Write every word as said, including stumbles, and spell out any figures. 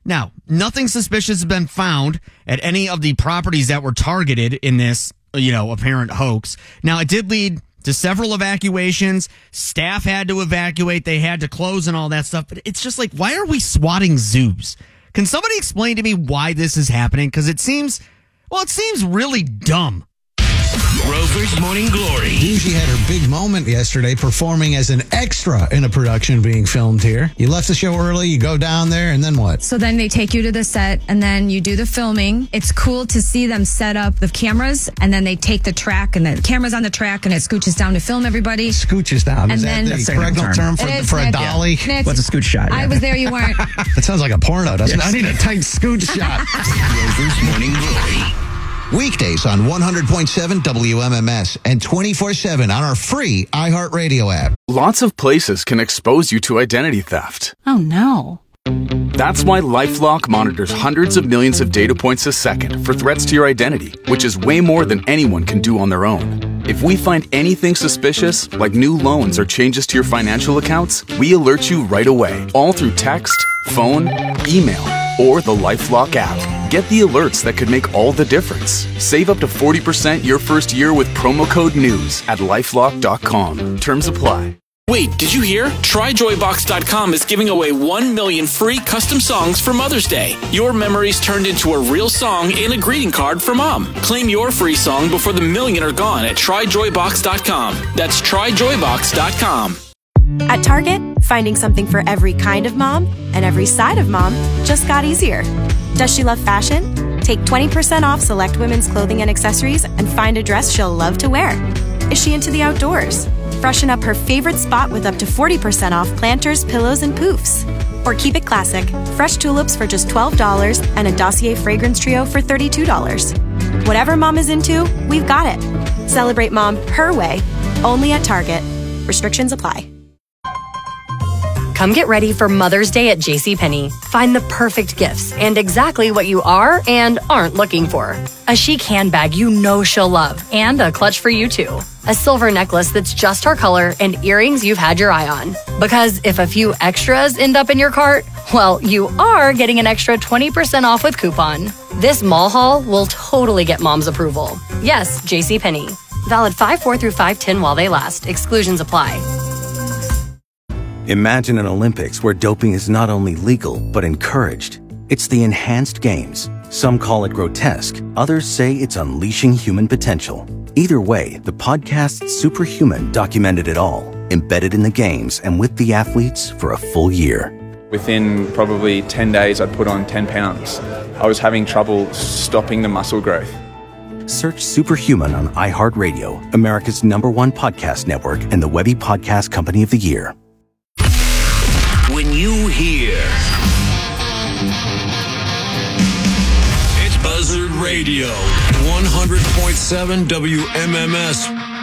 Now, nothing suspicious has been found at any of the properties that were targeted in this, you know, apparent hoax. Now, it did lead to several evacuations. Staff had to evacuate. They had to close and all that stuff. But it's just like, why are we swatting zoos? Can somebody explain to me why this is happening? Because it seems, well, it seems really dumb. Rover's Morning Glory. Bougie had her big moment yesterday performing as an extra in a production being filmed here. You left the show early, you go down there, and then what? So then they take you to the set, and then you do the filming. It's cool to see them set up the cameras, and then they take the track, and the camera's on the track, and it scooches down to film everybody. Scooches down. Is And that then- the That's technical correct term. term for, It is, for a Nick. dolly? Nick, What's a scoot shot? I Yeah. was there, you weren't. That sounds like a porno, doesn't it? I need a tight scoot shot. Rover's Morning Glory. Weekdays on one hundred point seven W M M S and twenty-four seven on our free iHeartRadio app. Lots of places can expose you to identity theft. Oh no. That's why LifeLock monitors hundreds of millions of data points a second for threats to your identity, which is way more than anyone can do on their own. If we find anything suspicious, like new loans or changes to your financial accounts, we alert you right away, all through text, phone, email, or the LifeLock app. Get the alerts that could make all the difference. Save up to forty percent your first year with promo code NEWS at lifelock dot com. Terms apply. Wait, did you hear? Try Joy Box dot com is giving away one million free custom songs for Mother's Day. Your memories turned into a real song and a greeting card for Mom. Claim your free song before the million are gone at Try Joy Box dot com. That's Try Joy Box dot com. At Target, finding something for every kind of mom and every side of mom just got easier. Does she love fashion? Take twenty percent off select women's clothing and accessories and find a dress she'll love to wear. Is she into the outdoors? Freshen up her favorite spot with up to forty percent off planters, pillows, and poofs. Or keep it classic, fresh tulips for just twelve dollars and a Dossier fragrance trio for thirty-two dollars. Whatever mom is into, we've got it. Celebrate mom her way, only at Target. Restrictions apply. Come get ready for Mother's Day at JCPenney. Find the perfect gifts and exactly what you are and aren't looking for. A chic handbag you know she'll love and a clutch for you too. A silver necklace that's just her color and earrings you've had your eye on. Because if a few extras end up in your cart, well, you are getting an extra twenty percent off with coupon. This mall haul will totally get mom's approval. Yes, JCPenney. Valid five four through five ten while they last. Exclusions apply. Imagine an Olympics where doping is not only legal, but encouraged. It's the Enhanced Games. Some call it grotesque. Others say it's unleashing human potential. Either way, the podcast Superhuman documented it all, embedded in the games and with the athletes for a full year. Within probably ten days, I'd put on ten pounds. I was having trouble stopping the muscle growth. Search Superhuman on iHeartRadio, America's number one podcast network and the Webby Podcast Company of the Year. When you hear it's Buzzard Radio, one hundred point seven W M M S.